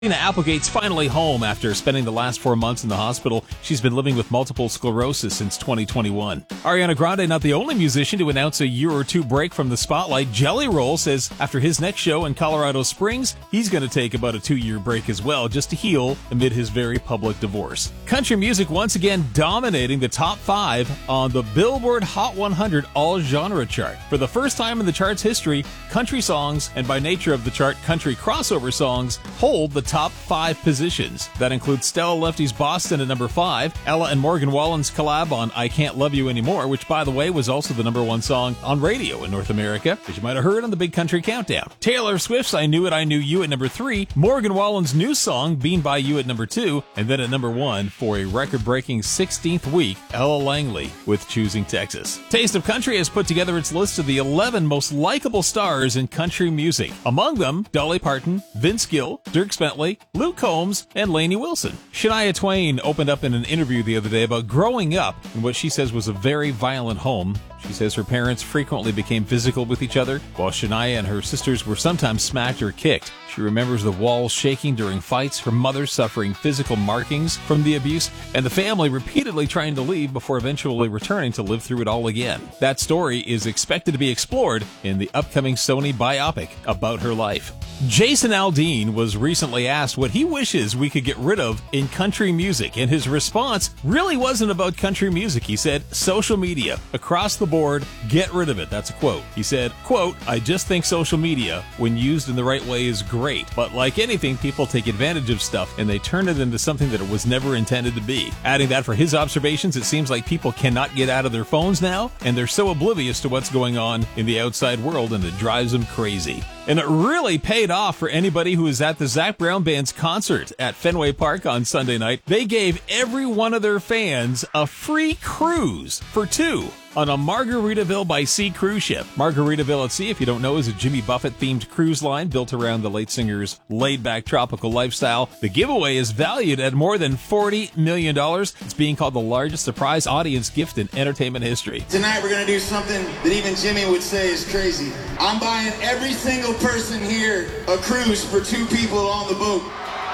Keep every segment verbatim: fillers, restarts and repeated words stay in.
Christina Applegate's finally home after spending the last four months in the hospital. She's been living with multiple sclerosis since twenty twenty-one. Ariana Grande, not the only musician to announce a year or two break from the spotlight. Jelly Roll says after his next show in Colorado Springs, he's going to take about a two-year break as well, just to heal amid his very public divorce. Country music once again dominating the top five on the Billboard Hot one hundred all-genre chart. For the first time in the chart's history, country songs, and by nature of the chart, country crossover songs, hold the top five positions. That includes Stella Lefty's Boston at number five, Ella and Morgan Wallen's collab on I Can't Love You Anymore, which, by the way, was also the number one song on radio in North America, as you might have heard on the Big Country Countdown. Taylor Swift's I Knew It, I Knew You at number three, Morgan Wallen's new song, Bean By You at number two, and then at number one, for a record-breaking sixteenth week, Ella Langley with Choosing Texas. Taste of Country has put together its list of the eleven most likable stars in country music. Among them, Dolly Parton, Vince Gill, Dierks Bentley, Luke Combs, and Lainey Wilson. Shania Twain opened up in an interview the other day about growing up in what she says was a very violent home. She says her parents frequently became physical with each other, while Shania and her sisters were sometimes smacked or kicked. She remembers the walls shaking during fights, her mother suffering physical markings from the abuse, and the family repeatedly trying to leave before eventually returning to live through it all again. That story is expected to be explored in the upcoming Sony biopic about her life. Jason Aldean was recently asked what he wishes we could get rid of in country music, and his response really wasn't about country music. He said, social media, across the board, get rid of it. That's a quote. He said, quote, I just think social media, when used in the right way, is great, but like anything, people take advantage of stuff and they turn it into something that it was never intended to be. Adding that for his observations, it seems like people cannot get out of their phones now, and they're so oblivious to what's going on in the outside world, and it drives them crazy. And it really paid off for anybody who was at the Zac Brown Band's concert at Fenway Park on Sunday night. They gave every one of their fans a free cruise for two on a Margaritaville by Sea cruise ship. Margaritaville at Sea, if you don't know, is a Jimmy Buffett-themed cruise line built around the late singer's laid-back tropical lifestyle. The giveaway is valued at more than forty million dollars. It's being called the largest surprise audience gift in entertainment history. Tonight we're going to do something that even Jimmy would say is crazy. I'm buying every single person here a cruise for two people on the boat.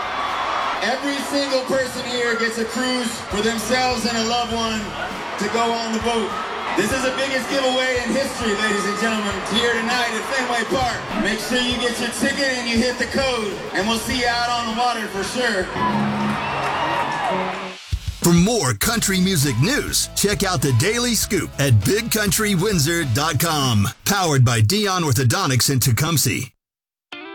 Every single person here gets a cruise for themselves and a loved one to go on the boat. This is the biggest giveaway in history, ladies and gentlemen, here tonight at Fenway Park. Make sure you get your ticket and you hit the code, and we'll see you out on the water for sure. For more country music news, check out the Daily Scoop at big country windsor dot com. Powered by Dion Orthodontics in Tecumseh.